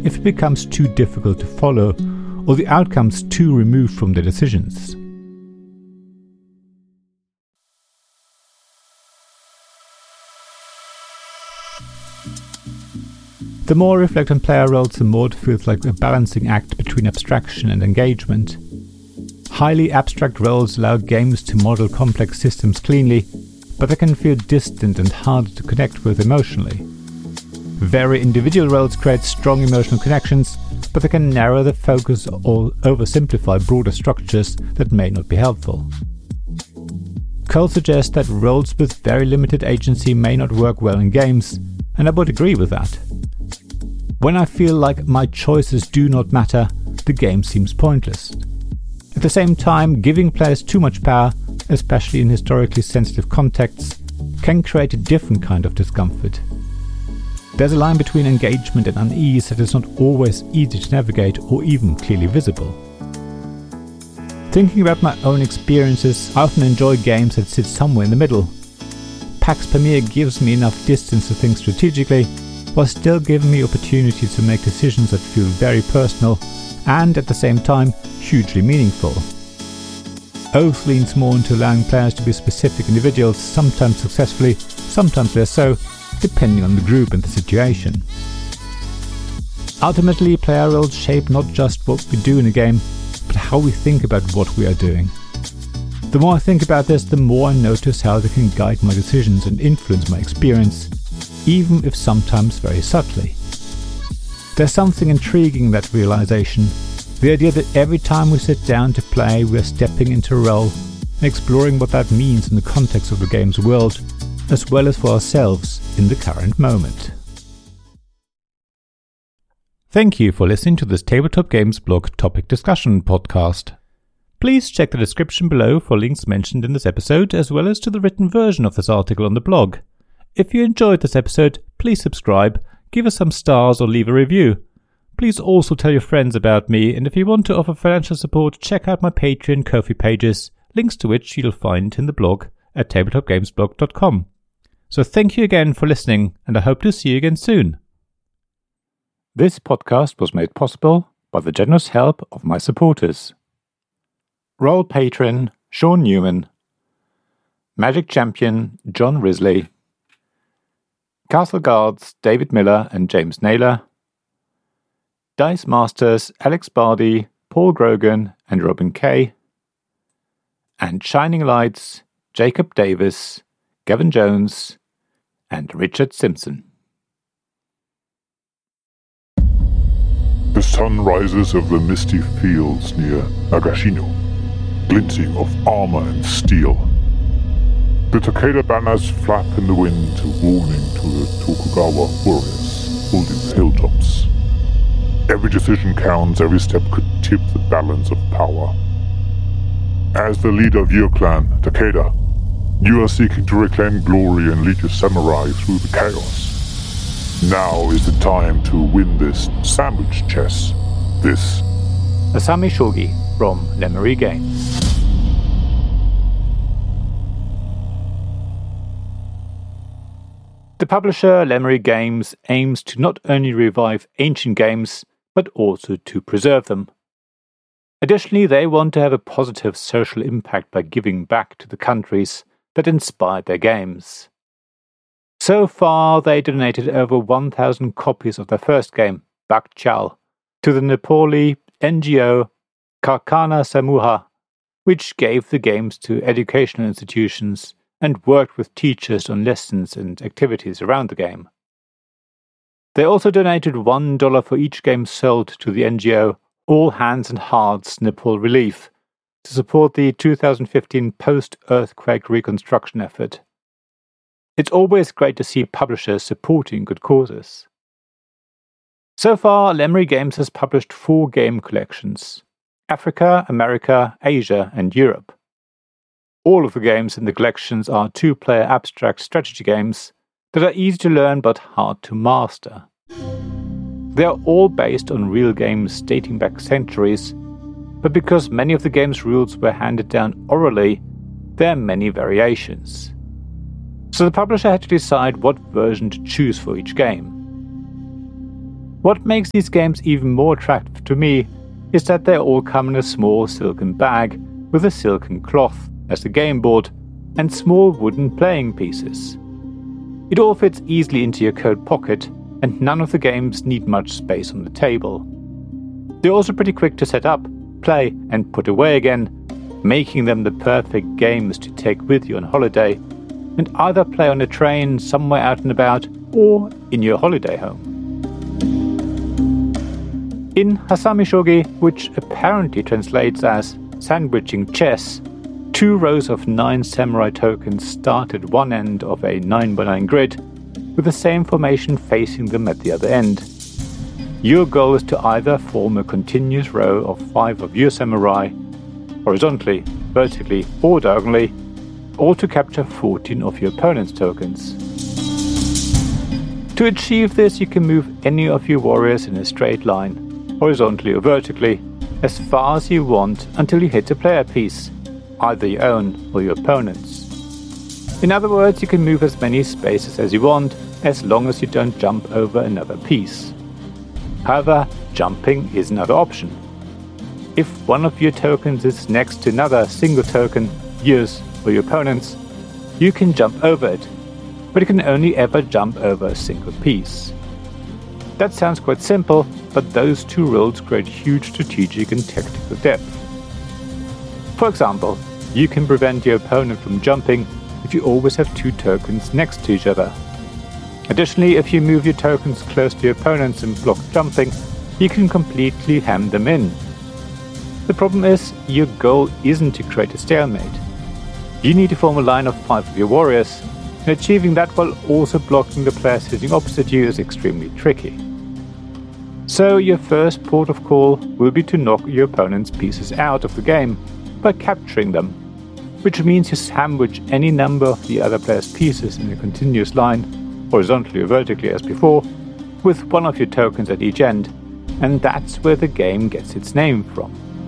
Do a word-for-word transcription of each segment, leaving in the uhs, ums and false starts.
if it becomes too difficult to follow or the outcomes too removed from their decisions. The more I reflect on player roles, the more it feels like a balancing act between abstraction and engagement. Highly abstract roles allow games to model complex systems cleanly, but they can feel distant and hard to connect with emotionally. Very individual roles create strong emotional connections, but they can narrow the focus or oversimplify broader structures that may not be helpful. Cole suggests that roles with very limited agency may not work well in games, and I would agree with that. When I feel like my choices do not matter, the game seems pointless. At the same time, giving players too much power, especially in historically sensitive contexts, can create a different kind of discomfort. There's a line between engagement and unease that is not always easy to navigate or even clearly visible. Thinking about my own experiences, I often enjoy games that sit somewhere in the middle. Pax Pamir gives me enough distance to think strategically, while still giving me opportunities to make decisions that feel very personal and, at the same time, hugely meaningful. Oath leans more into allowing players to be specific individuals, sometimes successfully, sometimes less so, depending on the group and the situation. Ultimately, player roles shape not just what we do in a game, but how we think about what we are doing. The more I think about this, the more I notice how they can guide my decisions and influence my experience, even if sometimes very subtly. There's something intriguing in that realization, the idea that every time we sit down to play, we are stepping into a role and exploring what that means in the context of the game's world, as well as for ourselves in the current moment. Thank you for listening to this Tabletop Games blog topic discussion podcast. Please check the description below for links mentioned in this episode, as well as to the written version of this article on the blog. If you enjoyed this episode, please subscribe, give us some stars or leave a review. Please also tell your friends about me, and if you want to offer financial support, check out my Patreon and Ko-fi pages, links to which you'll find in the blog at tabletop games blog dot com. So thank you again for listening, and I hope to see you again soon. This podcast was made possible by the generous help of my supporters. Royal Patron Sean Newman, Magic Champion John Risley, Castle Guards David Miller and James Naylor, Dice Masters Alex Bardi, Paul Grogan and Robin Kay, and Shining Lights Jacob Davis, Gavin Jones and Richard Simpson. The sun rises over the misty fields near Nagashino, glinting of armor and steel. The Takeda banners flap in the wind, warning to the Tokugawa warriors holding the hilltops. Every decision counts, every step could tip the balance of power. As the leader of your clan, Takeda, you are seeking to reclaim glory and lead your samurai through the chaos. Now is the time to win this sandwich chess. This Asami Shogi from Lemery Games. The publisher Lemery Games aims to not only revive ancient games, but also to preserve them. Additionally, they want to have a positive social impact by giving back to the countries that inspired their games. So far, they donated over one thousand copies of their first game, Bak Chal, to the Nepali N G O Karkana Samuha, which gave the games to educational institutions and worked with teachers on lessons and activities around the game. They also donated one dollar for each game sold to the N G O All Hands and Hearts Nepal Relief to support the two thousand fifteen post-earthquake reconstruction effort. It's always great to see publishers supporting good causes. So far, Lemery Games has published four game collections: Africa, America, Asia, and Europe. All of the games in the collections are two-player abstract strategy games that are easy to learn but hard to master. They are all based on real games dating back centuries, but because many of the game's rules were handed down orally, there are many variations. So the publisher had to decide what version to choose for each game. What makes these games even more attractive to me is that they all come in a small silken bag with a silken cloth as the game board and small wooden playing pieces. It all fits easily into your coat pocket, and none of the games need much space on the table. They're also pretty quick to set up, play, and put away again, making them the perfect games to take with you on holiday, and either play on a train somewhere out and about, or in your holiday home. In Hasami Shogi, which apparently translates as sandwiching chess, two rows of nine samurai tokens start at one end of a nine by nine grid, with the same formation facing them at the other end. Your goal is to either form a continuous row of five of your samurai, horizontally, vertically, or diagonally, or to capture fourteen of your opponent's tokens. To achieve this, you can move any of your warriors in a straight line, horizontally or vertically, as far as you want until you hit a player piece, either your own or your opponent's. In other words, you can move as many spaces as you want, as long as you don't jump over another piece. However, jumping is another option. If one of your tokens is next to another single token, yours or your opponent's, you can jump over it, but you can only ever jump over a single piece. That sounds quite simple, but those two rules create huge strategic and tactical depth. For example, you can prevent your opponent from jumping if you always have two tokens next to each other. Additionally, if you move your tokens close to your opponents and block jumping, you can completely hem them in. The problem is, your goal isn't to create a stalemate. You need to form a line of five of your warriors, and achieving that while also blocking the player sitting opposite you is extremely tricky. So your first port of call will be to knock your opponent's pieces out of the game by capturing them, which means you sandwich any number of the other player's pieces in a continuous line, horizontally or vertically as before, with one of your tokens at each end, and that's where the game gets its name from.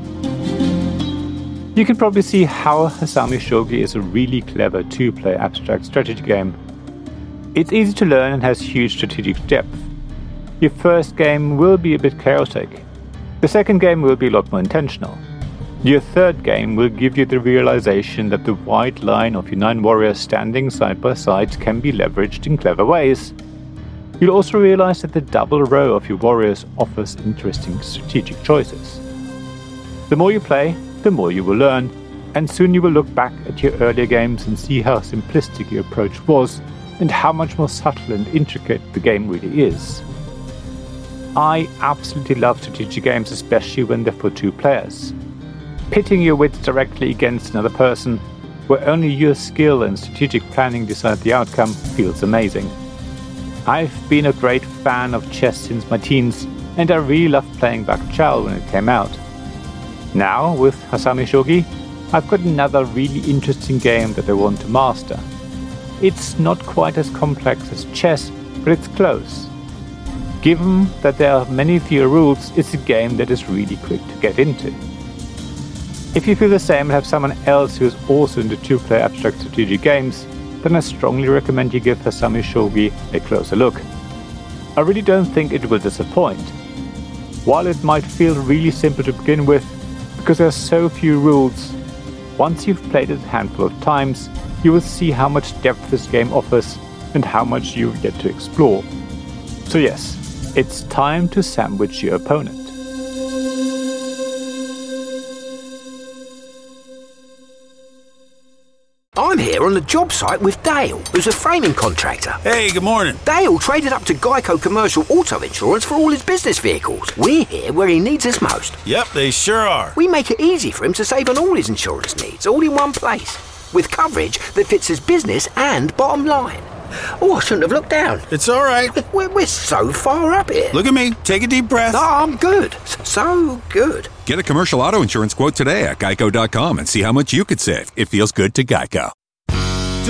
You can probably see how Hasami Shogi is a really clever two-player abstract strategy game. It's easy to learn and has huge strategic depth. Your first game will be a bit chaotic. The second game will be a lot more intentional. Your third game will give you the realization that the wide line of your nine warriors standing side by side can be leveraged in clever ways. You'll also realize that the double row of your warriors offers interesting strategic choices. The more you play, the more you will learn, and soon you will look back at your earlier games and see how simplistic your approach was, and how much more subtle and intricate the game really is. I absolutely love strategy games, especially when they're for two players. Pitting your wits directly against another person, where only your skill and strategic planning decide the outcome, feels amazing. I've been a great fan of chess since my teens, and I really loved playing Bakuchal when it came out. Now, with Hasami Shogi, I've got another really interesting game that I want to master. It's not quite as complex as chess, but it's close. Given that there are many fewer rules, it's a game that is really quick to get into. If you feel the same and have someone else who is also into two-player abstract strategy games, then I strongly recommend you give Hasami Shogi a closer look. I really don't think it will disappoint. While it might feel really simple to begin with, because there are so few rules, once you've played it a handful of times, you will see how much depth this game offers and how much you've yet to explore. So yes, it's time to sandwich your opponent. I'm here on the job site with Dale, who's a framing contractor. Hey, good morning. Dale traded up to Geico Commercial Auto Insurance for all his business vehicles. We're here where he needs us most. Yep, they sure are. We make it easy for him to save on all his insurance needs, all in one place, with coverage that fits his business and bottom line. Oh, I shouldn't have looked down. It's all right. We're, we're so far up here. Look at me. Take a deep breath. No, I'm good. So good. Get a commercial auto insurance quote today at geico dot com and see how much you could save. It feels good to Geico.